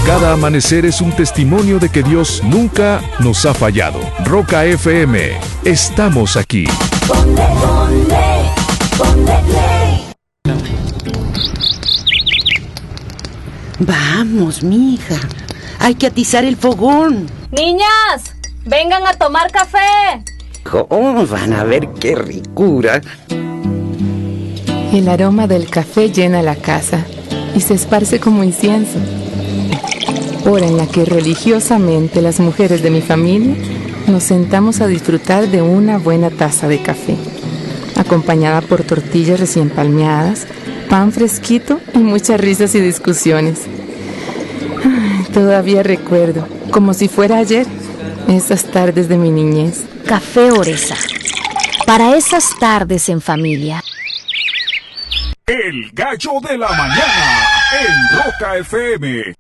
Cada amanecer es un testimonio de que Dios nunca nos ha fallado. Roca FM, estamos aquí. Vamos, mija. Hay que atizar el fogón. Niñas, vengan a tomar café. ¿Cómo van a ver qué ricura? El aroma del café llena la casa y se esparce como incienso. Hora en la que religiosamente las mujeres de mi familia nos sentamos a disfrutar de una buena taza de café, acompañada por tortillas recién palmeadas, pan fresquito y muchas risas y discusiones. Todavía recuerdo, como si fuera ayer, esas tardes de mi niñez. Café Oresa, para esas tardes en familia. El gallo de la mañana en Roca FM